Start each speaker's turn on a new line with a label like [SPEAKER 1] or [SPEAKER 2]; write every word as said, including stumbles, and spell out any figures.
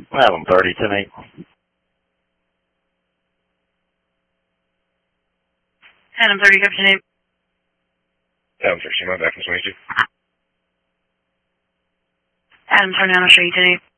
[SPEAKER 1] Adam thirty, ten eight.
[SPEAKER 2] Adam thirty, Captain eight.
[SPEAKER 3] Adam thirty, my back from twenty-two.
[SPEAKER 2] Adam turn down, I'll show you ten eight.